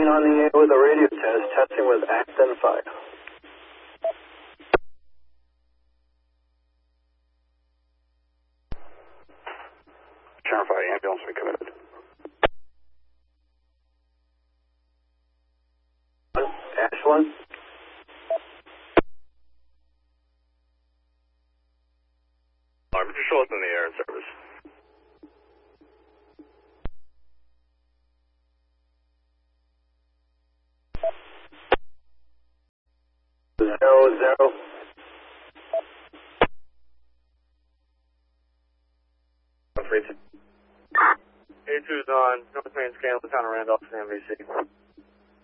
on the air with a radio test, testing with Acton 5. Channel 5, ambulance, we committed. Ash 1. Arbiter Schultz in the air in service. Zero. A2's on North Main Scan, the town of Randolph, MVC.